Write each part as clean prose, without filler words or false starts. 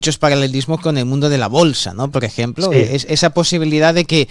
muchos paralelismos con el mundo de la bolsa, ¿no? Por ejemplo, Sí. esa posibilidad de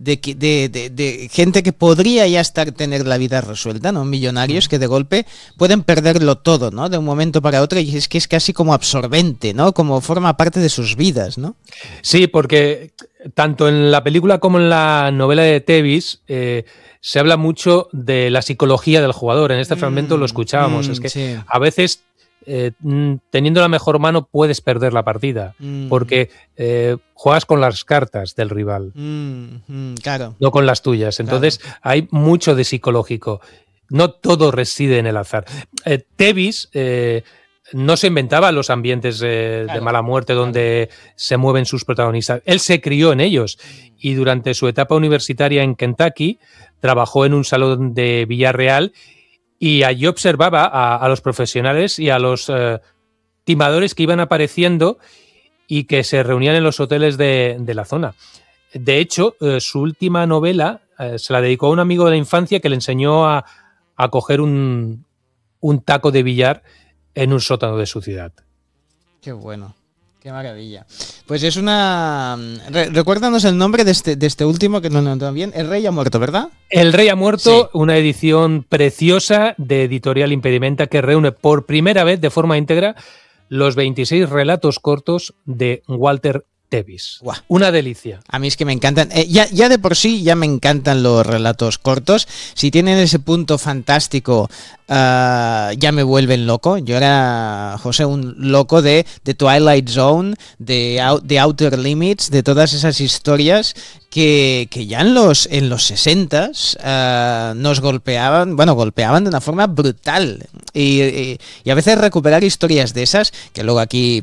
gente que podría ya tener la vida resuelta, ¿no? Millonarios que de golpe pueden perderlo todo, ¿no? De un momento para otro, y es que es casi como absorbente, ¿no? Como forma parte de sus vidas, ¿no? Sí, porque tanto en la película como en la novela de Tevis se habla mucho de la psicología del jugador. En este fragmento lo escuchábamos. Es que sí. a veces, teniendo la mejor mano, puedes perder la partida, porque juegas con las cartas del rival, Claro. no con las tuyas. Entonces hay mucho de psicológico. No todo reside en el azar. Tevis no se inventaba los ambientes de mala muerte donde se mueven sus protagonistas. Él se crió en ellos y durante su etapa universitaria en Kentucky trabajó en un salón de billar real y allí observaba a los profesionales y a los timadores que iban apareciendo y que se reunían en los hoteles de la zona. De hecho, su última novela se la dedicó a un amigo de la infancia que le enseñó a coger un taco de billar en un sótano de su ciudad. Qué bueno, qué maravilla. Pues es una... Recuérdanos el nombre de este último, que no lo entiendo bien. El Rey ha muerto, ¿verdad? El Rey ha muerto, Sí. una edición preciosa de Editorial Impedimenta que reúne por primera vez de forma íntegra los 26 relatos cortos de Walter Tevis. Guau. Una delicia. A mí es que me encantan. Ya de por sí ya me encantan los relatos cortos. Si tienen ese punto fantástico, ya me vuelven loco. Yo era, José, un loco de Twilight Zone, de Outer Limits, de todas esas historias que ya en los 60s nos golpeaban de una forma brutal. Y a veces recuperar historias de esas, que luego aquí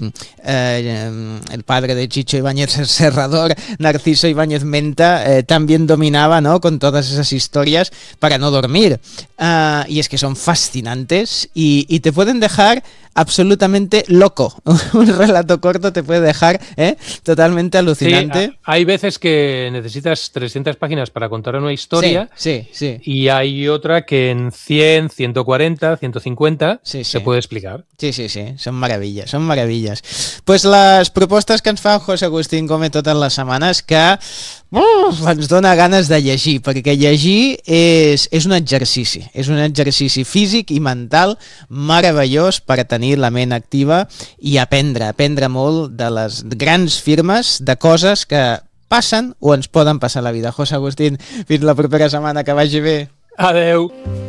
el padre de Chicho Ibáñez Serrador, Narciso Ibáñez Menta, también dominaba, ¿no?, con todas esas historias para no dormir. Y es que son fascinantes y te pueden dejar absolutamente loco. Un relato corto te puede dejar totalmente alucinante. Sí, hay veces que necesitas 300 páginas para contar una historia. Sí. Y hay otra que en 100, 140, 150 se puede explicar. Sí, són meravilles. Pues les propostes que ens fa José Agustín Gómez totes les setmanes que ens dona ganes de llegir, perquè llegir és un exercici físic i mental meravellós per tenir la ment activa i aprendre molt de les grans firmes, de coses que passen o ens poden passar a la vida. José Agustín, fins la propera setmana, que vagi bé. Adeu.